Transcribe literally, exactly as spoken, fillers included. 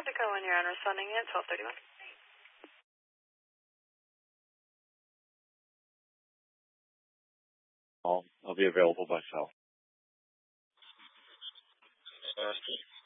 Mexico when you're on responding at twelve thirty-one. I'll, I'll be available by cell.